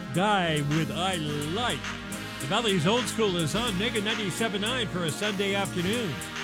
Die with I Like. The Valley's Old School is on Mega 97.9 for a Sunday afternoon.